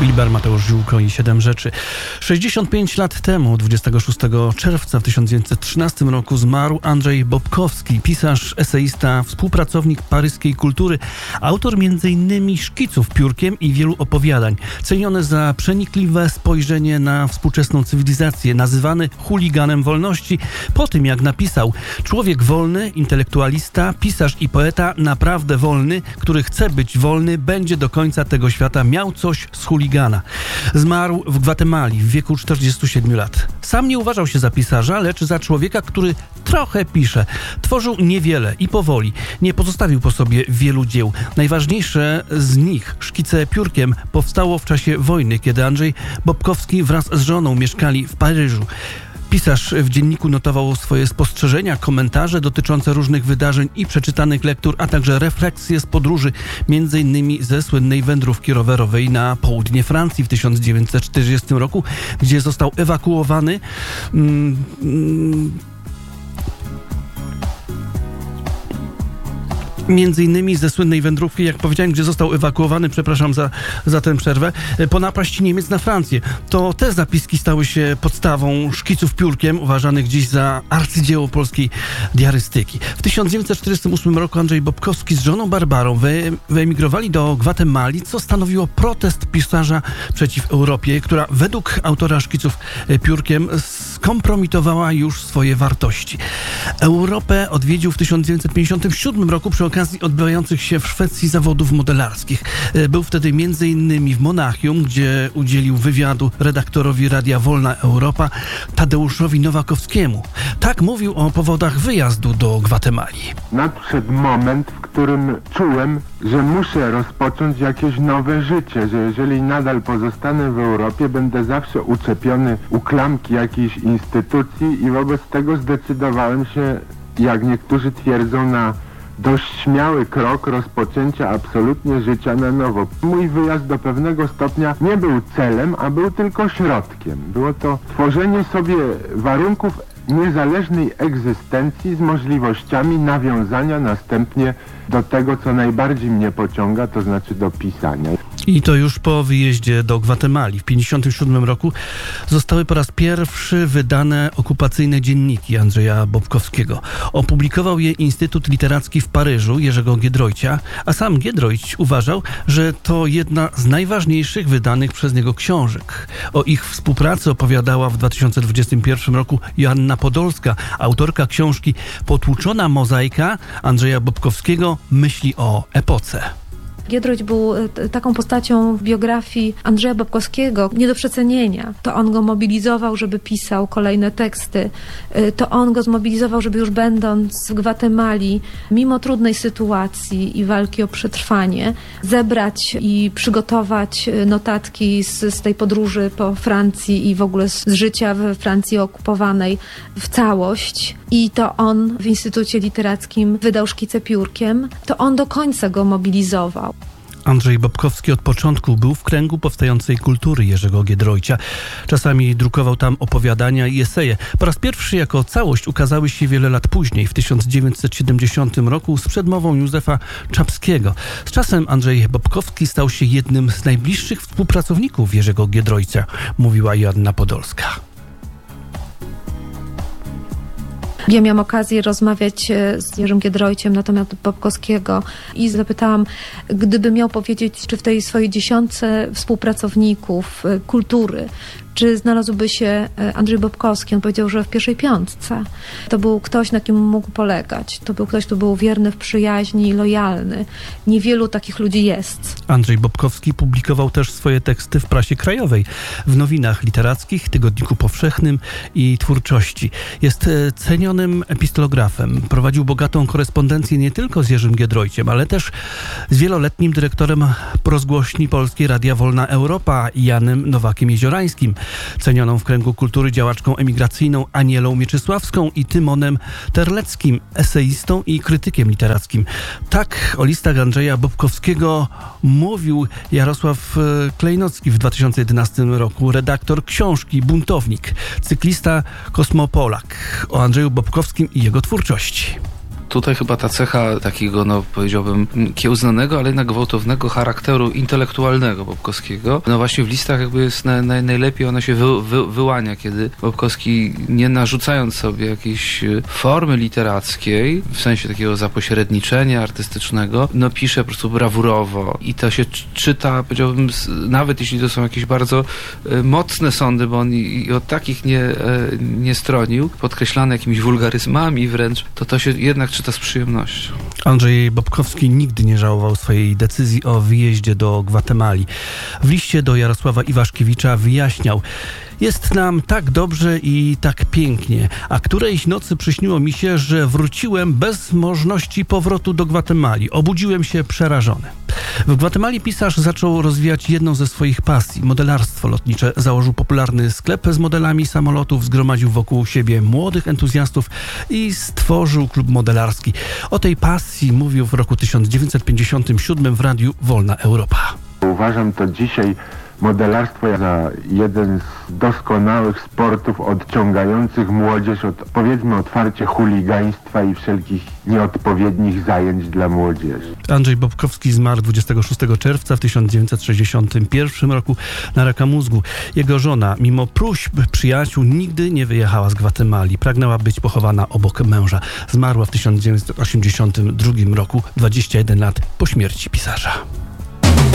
Liber, Mateusz Ziółko i 7 rzeczy. 65 lat temu, 26 czerwca w 1913 roku zmarł Andrzej Bobkowski, pisarz, eseista, współpracownik paryskiej kultury, autor m.in. szkiców piórkiem i wielu opowiadań. Ceniony za przenikliwe spojrzenie na współczesną cywilizację, nazywany chuliganem wolności po tym, jak napisał: człowiek wolny, intelektualista, pisarz i poeta, naprawdę wolny, który chce być wolny, będzie do końca tego świata miał coś z chuligana. Zmarł w Gwatemali w wieku 47 lat. Sam nie uważał się za pisarza, lecz za człowieka, który trochę pisze. Tworzył niewiele i powoli. Nie pozostawił po sobie wielu dzieł. Najważniejsze z nich, szkice piórkiem, powstało w czasie wojny, kiedy Andrzej Bobkowski wraz z żoną mieszkali w Paryżu. Pisarz w dzienniku notował swoje spostrzeżenia, komentarze dotyczące różnych wydarzeń i przeczytanych lektur, a także refleksje z podróży, m.in. ze słynnej wędrówki rowerowej na południe Francji w 1940 roku, gdzie został ewakuowany między innymi ze słynnej wędrówki, jak powiedziałem, gdzie został ewakuowany, przepraszam za tę przerwę, po napaści Niemiec na Francję. To te zapiski stały się podstawą szkiców piórkiem, uważanych dziś za arcydzieło polskiej diarystyki. W 1948 roku Andrzej Bobkowski z żoną Barbarą wyemigrowali do Gwatemali, co stanowiło protest pisarza przeciw Europie, która według autora szkiców piórkiem skompromitowała już swoje wartości. Europę odwiedził w 1957 roku przy okazji odbywających się w Szwecji zawodów modelarskich. Był wtedy m.in. w Monachium, gdzie udzielił wywiadu redaktorowi Radia Wolna Europa Tadeuszowi Nowakowskiemu. Tak mówił o powodach wyjazdu do Gwatemali. Nadszedł moment, w którym czułem, że muszę rozpocząć jakieś nowe życie, że jeżeli nadal pozostanę w Europie, będę zawsze uczepiony u klamki jakiejś instytucji i wobec tego zdecydowałem się, jak niektórzy twierdzą, na dość śmiały krok rozpoczęcia absolutnie życia na nowo. Mój wyjazd do pewnego stopnia nie był celem, a był tylko środkiem. Było to tworzenie sobie warunków niezależnej egzystencji z możliwościami nawiązania następnie do tego, co najbardziej mnie pociąga, to znaczy do pisania. I to już po wyjeździe do Gwatemali. W 1957 roku zostały po raz pierwszy wydane okupacyjne dzienniki Andrzeja Bobkowskiego. Opublikował je Instytut Literacki w Paryżu Jerzego Giedroycia, a sam Giedroyć uważał, że to jedna z najważniejszych wydanych przez niego książek. O ich współpracy opowiadała w 2021 roku Joanna Podolska, autorka książki Potłuczona mozaika Andrzeja Bobkowskiego, myśli o epoce. Giedroyć był taką postacią w biografii Andrzeja Bobkowskiego nie do przecenienia. To on go mobilizował, żeby pisał kolejne teksty. To on go zmobilizował, żeby już będąc w Gwatemali, mimo trudnej sytuacji i walki o przetrwanie, zebrać i przygotować notatki z tej podróży po Francji i w ogóle z życia w Francji okupowanej w całość. I to on w Instytucie Literackim wydał szkice piórkiem. To on do końca go mobilizował. Andrzej Bobkowski od początku był w kręgu powstającej kultury Jerzego Giedroycia. Czasami drukował tam opowiadania i eseje. Po raz pierwszy jako całość ukazały się wiele lat później, w 1970 roku z przedmową Józefa Czapskiego. Z czasem Andrzej Bobkowski stał się jednym z najbliższych współpracowników Jerzego Giedroycia, mówiła Joanna Podolska. Ja miałam okazję rozmawiać z Jerzym Giedroyciem na temat Bobkowskiego i zapytałam, gdyby miał powiedzieć, czy w tej swojej dziesiątce współpracowników kultury, czy znalazłby się Andrzej Bobkowski. On powiedział, że w pierwszej piątce. To był ktoś, na kim mógł polegać. To był ktoś, kto był wierny w przyjaźni i lojalny. Niewielu takich ludzi jest. Andrzej Bobkowski publikował też swoje teksty w prasie krajowej, w nowinach literackich, Tygodniku Powszechnym i Twórczości. Jest cenionym epistolografem. Prowadził bogatą korespondencję nie tylko z Jerzym Giedroyciem, ale też z wieloletnim dyrektorem rozgłośni polskiej Radia Wolna Europa Janem Nowakiem Jeziorańskim, cenioną w kręgu kultury działaczką emigracyjną Anielą Mieczysławską i Tymonem Terleckim, eseistą i krytykiem literackim. Tak o listach Andrzeja Bobkowskiego mówił Jarosław Klejnocki w 2011 roku, redaktor książki Buntownik, cyklista, kosmopolak, o Andrzeju Bobkowskim i jego twórczości. Tutaj chyba ta cecha takiego, no powiedziałbym, kiełznanego, ale jednak gwałtownego charakteru intelektualnego Bobkowskiego, no właśnie w listach jakby jest najlepiej ona się wyłania, kiedy Bobkowski, nie narzucając sobie jakiejś formy literackiej, w sensie takiego zapośredniczenia artystycznego, no pisze po prostu brawurowo i to się czyta, powiedziałbym, nawet jeśli to są jakieś bardzo mocne sądy, bo on i od takich nie stronił, podkreślane jakimiś wulgaryzmami wręcz, to się jednak czyta z przyjemnością. Andrzej Bobkowski nigdy nie żałował swojej decyzji o wyjeździe do Gwatemali. W liście do Jarosława Iwaszkiewicza wyjaśniał: jest nam tak dobrze i tak pięknie, a którejś nocy przyśniło mi się, że wróciłem bez możliwości powrotu do Gwatemali. Obudziłem się przerażony. W Gwatemali pisarz zaczął rozwijać jedną ze swoich pasji, modelarstwo lotnicze. Założył popularny sklep z modelami samolotów, zgromadził wokół siebie młodych entuzjastów i stworzył klub modelarski. O tej pasji mówił w roku 1957 w radiu Wolna Europa. Uważam to dzisiaj modelarstwo za jeden z doskonałych sportów odciągających młodzież od, powiedzmy otwarcie, chuligaństwa i wszelkich nieodpowiednich zajęć dla młodzieży. Andrzej Bobkowski zmarł 26 czerwca w 1961 roku na raka mózgu. Jego żona, mimo próśb przyjaciół, nigdy nie wyjechała z Gwatemali. Pragnęła być pochowana obok męża. Zmarła w 1982 roku, 21 lat po śmierci pisarza.